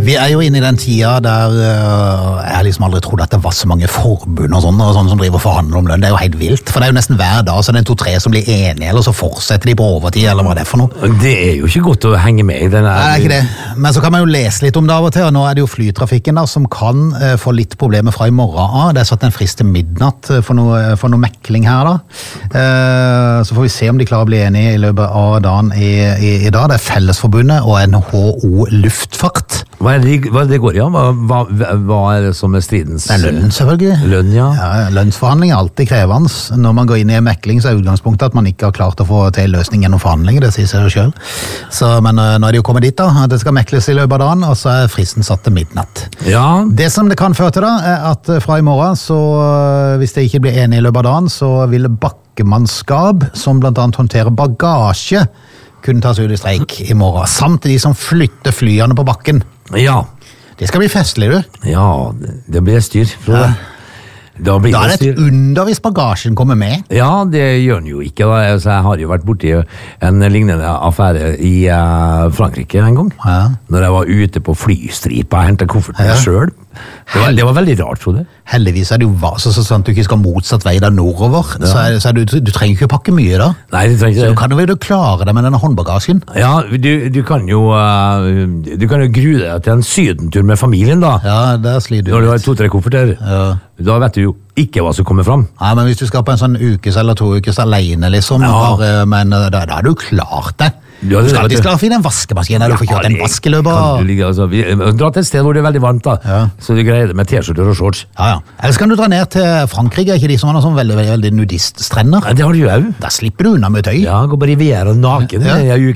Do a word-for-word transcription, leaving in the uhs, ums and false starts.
Vi er jo inne i den tida der uh, jeg liksom aldri trodde at det var så mange forbund og sånne, og sånne som driver og forhandler om lønn. Det er jo helt vilt, for det er jo nesten hver dag så det er en to-tre som blir enige, eller så fortsetter de på overtid, eller hva det er for noe. Det er jo ikke godt å henge med i denne. Nei, det er ikke det. Men så kan man jo lese litt om det av og til, og nå er det jo flytrafikken da, som kan uh, få litt problemer fra i morgen av. Det er satt en frist til midnatt uh, for, noe, for noe mekling her da. Uh, så får vi se om de klarer å bli enige i løpet av dagen i, i, i dag. Det er Fellesforbundet og N H O Luftfart. Hva er det, hva er det går i? Ja? Hva, hva, hva er det som er stridens? Det er lønn, selvfølgelig. Lønn, ja. Ja, lønnsforhandling er alltid krevende. Når man går inn i en mekling, så er utgangspunktet at man ikke har klart å få til løsning gjennom forhandling, det sier seg jo selv. Så, men uh, nå er det jo kommet dit da, at det skal mekles i løpet av dagen, og så er fristen satt til midnatt. Ja. Det som det kan føre til da, er at fra i morgen, så uh, hvis det ikke blir enige i løpet av dagen, så vil bakkemannskap, som blant annet håndterer bagasje, kunne tas ut i streik i morgen, samt de som flytter flyene på bakken. Ja. Det skal bli festlig, du. Ja, det blir styr. Ja. Da, blir da er det styr. et under hvis bagasjen kommer med. Ja, det gjør den jo ikke. Da. Altså, jeg har jo vært borti en lignende affære i uh, Frankrike en gang. Ja. Når jeg var ute på flystripa og hentet kofferten ja. selv. Det var, det var veldig rart, tror jeg. Heldigvis er det jo så, så sånn at du ikke skal motsatt vei da nordover. Ja. Så, er, så er du, du trenger ikke pakke mye da. Nei, du trenger ikke så det. du kan jo vel klare deg med denne håndbagasjen. Ja, du, du kan jo uh, du kan jo grue deg til en sydentur med familien da. Ja, der sliter du. Når du har to-tre kofferter. Ja. Da vet du jo ikke hva som kommer fram. Nei, men hvis du skal på en sånn ukes eller to ukes alene, liksom, ja. bare, men da, da er du klart det. Ja, du skal alltid klare å finne en vaskemaskin, eller ja, du får kjørt en vaskeløper. Du ligge, altså, vi, dra til et sted hvor det er veldig varmt da, ja. Så du greier det med t-skjorter og shorts. Ja, ja. Ellers kan du dra ned til Frankrike, er ikke de som har noen sånn veldig, veldig, veldig nudiststrender? Ja, det har du jo. Da slipper du unna med tøy. Ja, gå på Riviera naken. Ja. Jeg